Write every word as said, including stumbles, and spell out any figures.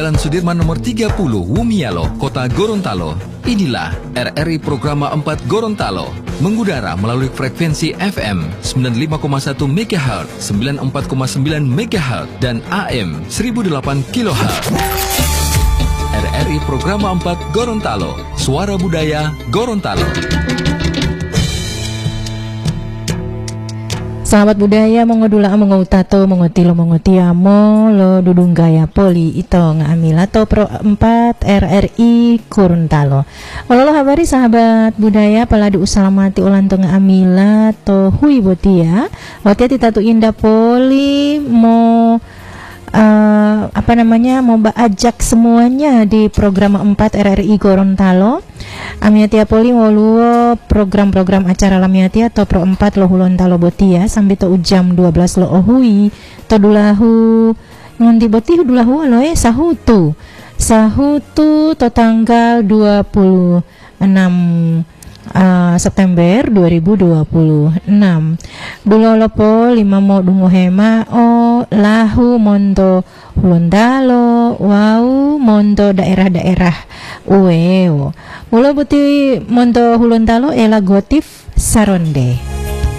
Jalan Sudirman nomor tiga puluh, Wumialo, Kota Gorontalo. Inilah R R I Programa empat Gorontalo, mengudara melalui frekuensi F M sembilan puluh lima koma satu megahertz, sembilan puluh empat koma sembilan megahertz, dan A M seribu delapan kilohertz. R R I Programa empat Gorontalo, suara budaya Gorontalo. Sahabat budaya mongodula mongoutato mongotilo mongotiamo lo dudung gaya poli ito ngamila to pro empat R R I Gorontalo. Walolo habari sahabat budaya paladu usalamati ulanto ngamila to hui botia. Watia titatu indah poli mo Uh, apa namanya mau ajak semuanya di program empat R R I Gorontalo. Amiatia poli waluo program-program acara lamiatia to pro empat lo Gorontalo botia sampai to jam dua belas lo ohui to dulahu ngondi boti dulahu lo eh sahutu sahutu to tanggal dua puluh enam Uh, September dua ribu dua puluh enam. Dulolopo lima mo dungo hema o lahu monto Gorontalo wau monto daerah-daerah ueo. Ulo buti monto Gorontalo ela gotif saronde.